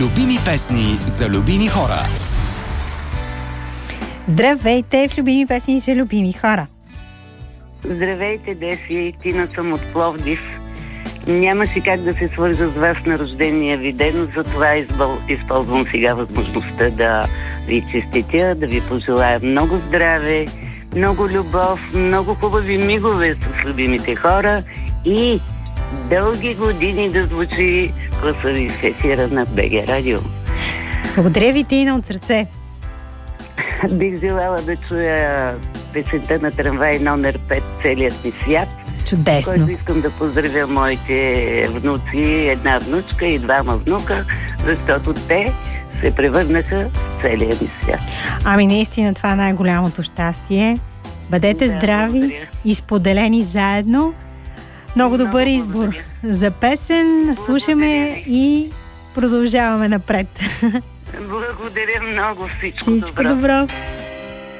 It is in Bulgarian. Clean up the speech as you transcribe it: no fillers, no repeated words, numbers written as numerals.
Любими песни за любими хора. Здравейте в Любими песни за любими хора. Здравейте, Деси. Тина съм от Пловдив. Нямаше как да се свържа с вас на рождения ви ден, затова използвам сега възможността да ви честитя, да ви пожелая много здраве, много любов, много хубави мигове с любимите хора и дълги години да звучи гласа ви в ефира на БГ Радио. Благодаря ви, Тина, от сърце. Бих желала да чуя песента на Трамвай номер 5 "Целият ми свят", Чудесно. който искам да поздравя моите внуци, една внучка и двама внука, защото те се превърнаха в целия ми свят. Ами наистина това е най-голямото щастие. Бъдете здрави благодаря. и споделени заедно. Много добър избор благодаря. за песен. Слушаме и продължаваме напред. Благодаря много. Всичко Всичко добро. добро.